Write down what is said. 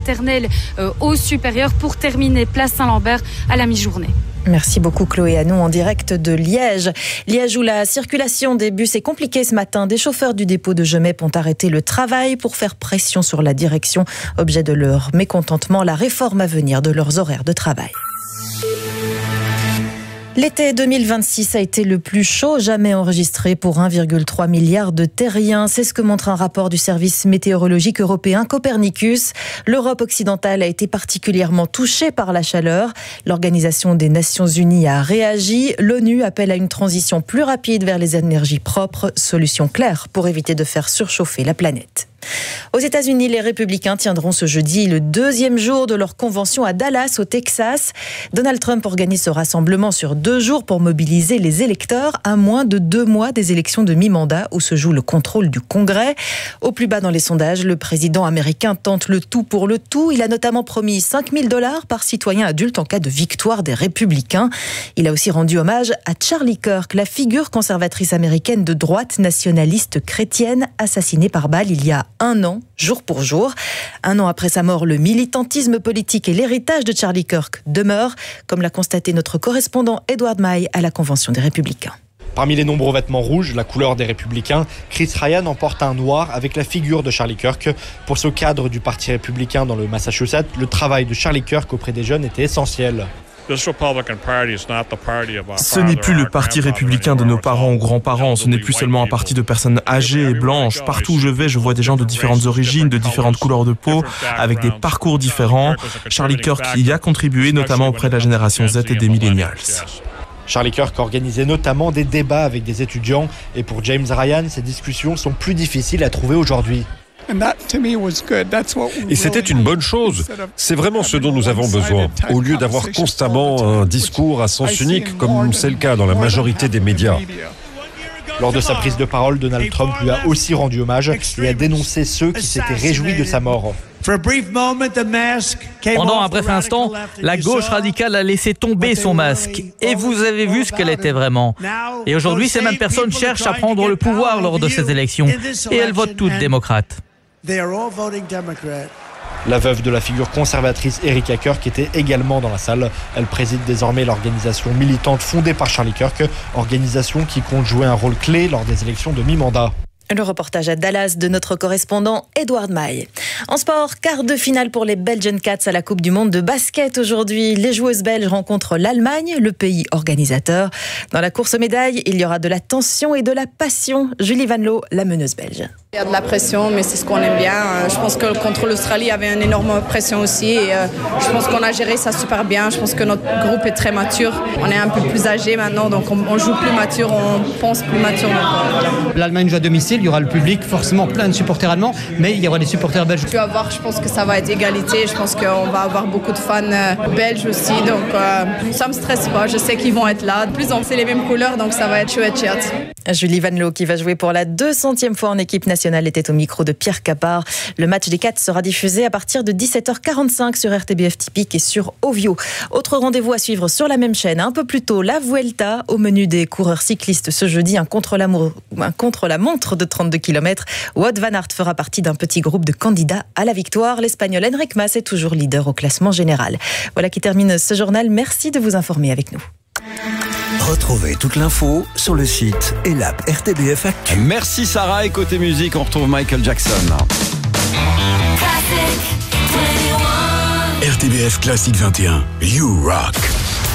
maternelle au supérieur pour terminer place Saint-Lambert à la mi-journée. Merci beaucoup Chloé, à nous en direct de Liège. Liège où la circulation des bus est compliquée ce matin. Des chauffeurs du dépôt de Gemep ont arrêté le travail pour faire pression sur la direction. Objet de leur mécontentement, la réforme à venir de leurs horaires de travail. L'été 2026 a été le plus chaud jamais enregistré pour 1,3 milliard de terriens. C'est ce que montre un rapport du service météorologique européen Copernicus. L'Europe occidentale a été particulièrement touchée par la chaleur. L'Organisation des Nations Unies a réagi. L'ONU appelle à une transition plus rapide vers les énergies propres. Solution claire pour éviter de faire surchauffer la planète. Aux États-Unis, les républicains tiendront ce jeudi le 2e jour de leur convention à Dallas, au Texas. Donald Trump organise ce rassemblement sur 2 jours pour mobiliser les électeurs à moins de 2 mois des élections de mi-mandat où se joue le contrôle du Congrès. Au plus bas dans les sondages, le président américain tente le tout pour le tout. Il a notamment promis $5 000 par citoyen adulte en cas de victoire des républicains. Il a aussi rendu hommage à Charlie Kirk, la figure conservatrice américaine de droite nationaliste chrétienne, assassinée par balle il y a 1 an, jour pour jour. 1 an après sa mort, le militantisme politique et l'héritage de Charlie Kirk demeurent, comme l'a constaté notre correspondant Edward May à la Convention des Républicains. Parmi les nombreux vêtements rouges, la couleur des Républicains, Chris Ryan en porte un noir avec la figure de Charlie Kirk. Pour ce cadre du Parti républicain dans le Massachusetts, le travail de Charlie Kirk auprès des jeunes était essentiel. Ce n'est plus le parti républicain de nos parents ou grands-parents, ce n'est plus seulement un parti de personnes âgées et blanches. Partout où je vais, je vois des gens de différentes origines, de différentes couleurs de peau, avec des parcours différents. Charlie Kirk y a contribué, notamment auprès de la génération Z et des millennials. Charlie Kirk organisait notamment des débats avec des étudiants. Et pour James Ryan, ces discussions sont plus difficiles à trouver aujourd'hui. Et c'était une bonne chose. C'est vraiment ce dont nous avons besoin. Au lieu d'avoir constamment un discours à sens unique, comme c'est le cas dans la majorité des médias. Lors de sa prise de parole, Donald Trump lui a aussi rendu hommage et a dénoncé ceux qui s'étaient réjouis de sa mort. Pendant un bref instant, la gauche radicale a laissé tomber son masque. Et vous avez vu ce qu'elle était vraiment. Et aujourd'hui, ces mêmes personnes cherchent à prendre le pouvoir lors de ces élections. Et elles votent toutes démocrates. La veuve de la figure conservatrice Erika Kirk était également dans la salle. Elle préside désormais l'organisation militante fondée par Charlie Kirk, organisation qui compte jouer un rôle clé lors des élections de mi-mandat. Le reportage à Dallas de notre correspondant Edward May. En sport, quart de finale pour les Belgian Cats à la Coupe du Monde de basket aujourd'hui. Les joueuses belges rencontrent l'Allemagne, le pays organisateur. Dans la course aux médailles, il y aura de la tension et de la passion. Julie Van Loo, la meneuse belge. Il y a de la pression, mais c'est ce qu'on aime bien. Je pense que contre l'Australie, il y avait une énorme pression aussi. Et je pense qu'on a géré ça super bien. Je pense que notre groupe est très mature. On est un peu plus âgé maintenant, donc on joue plus mature, on pense plus mature. Voilà. L'Allemagne joue à domicile, il y aura le public, forcément plein de supporters allemands, mais il y aura des supporters belges. Tu vas voir, je pense que ça va être égalité. Je pense qu'on va avoir beaucoup de fans belges aussi. Donc ça me stresse pas. Je sais qu'ils vont être là. De plus en plus, c'est les mêmes couleurs, donc ça va être chouette. Julie Van Loo, qui va jouer pour la 200e fois en équipe nationale, était au micro de Pierre Capard. Le match des Cats sera diffusé à partir de 17h45 sur RTBF Typique et sur Ovio. Autre rendez-vous à suivre sur la même chaîne. Un peu plus tôt, la Vuelta. Au menu des coureurs cyclistes ce jeudi, un contre-la-montre de 32 km. Wout van Aert fera partie d'un petit groupe de candidats à la victoire. L'Espagnol Enric Mas est toujours leader au classement général. Voilà qui termine ce journal. Merci de vous informer avec nous. Retrouvez toute l'info sur le site et l'app RTBF Actu. Merci Sarah, et côté musique, on retrouve Michael Jackson. RTBF Classique 21, You Rock.